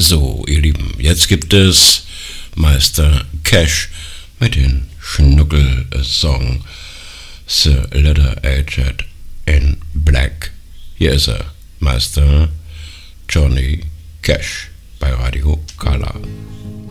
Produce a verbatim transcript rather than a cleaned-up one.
So, ihr Lieben, jetzt gibt es Meister Cash mit dem Schnuckel-Song The Letter Aged in Black. Hier ist er, Meister Johnny Cash bei Radio Kala.